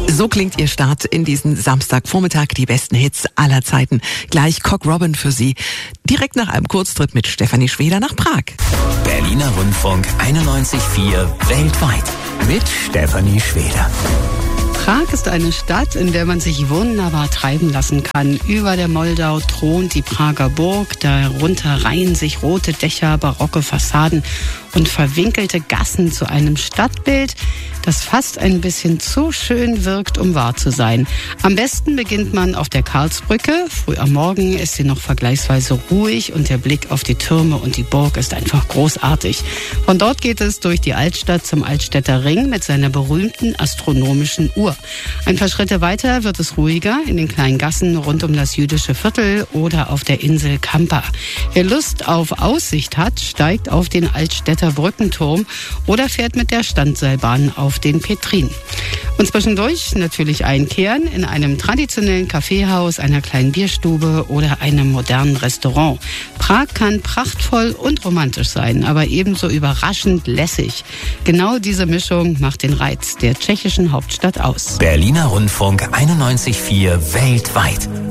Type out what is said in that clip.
So klingt Ihr Start in diesen Samstagvormittag, die besten Hits aller Zeiten. Gleich Cock Robin für Sie. Direkt nach einem Kurztrip mit Stefanie Schweder nach Prag. Berliner Rundfunk 91.4 weltweit mit Stefanie Schweder. Prag ist eine Stadt, in der man sich wunderbar treiben lassen kann. Über der Moldau thront die Prager Burg, darunter reihen sich rote Dächer, barocke Fassaden und verwinkelte Gassen zu einem Stadtbild, das fast ein bisschen zu schön wirkt, um wahr zu sein. Am besten beginnt man auf der Karlsbrücke. Früh am Morgen ist sie noch vergleichsweise ruhig und der Blick auf die Türme und die Burg ist einfach großartig. Von dort geht es durch die Altstadt zum Altstädter Ring mit seiner berühmten astronomischen Uhr. Ein paar Schritte weiter wird es ruhiger in den kleinen Gassen rund um das jüdische Viertel oder auf der Insel Kampa. Wer Lust auf Aussicht hat, steigt auf den Altstädter Brückenturm oder fährt mit der Standseilbahn auf den Petrin. Und zwischendurch natürlich einkehren in einem traditionellen Kaffeehaus, einer kleinen Bierstube oder einem modernen Restaurant. Prag kann prachtvoll und romantisch sein, aber ebenso überraschend lässig. Genau diese Mischung macht den Reiz der tschechischen Hauptstadt aus. Berliner Rundfunk 91.4 weltweit.